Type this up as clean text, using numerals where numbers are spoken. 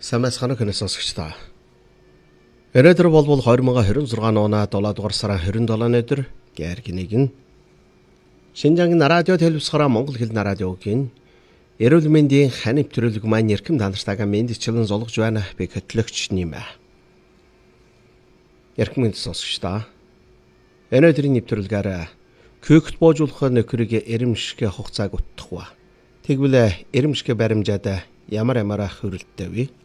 Самасханаа хэнэс сонсогчдоо. Өнөөдөр бол 2026 оны 7 дугаар сарын 27-ны өдөр гэргинэгэн Шинжангийн радио телевизээр Монгол хэлний радиогийн эрүүл мэндийн хань нэвтрүүлэг маань эрхэм танартайгаа мэдчилэн золгож байна. Би хөтлөгч нэмэ. Эрхэм сонсогчдоо. Өнөөдрийн нэвтрүүлгээр көгт боожуулах нөхрийг эрэмшгэ хугацааг утгах ба. Тэгвэл эрэмшгэ баримжаад ямар хүрэлттэй вэ?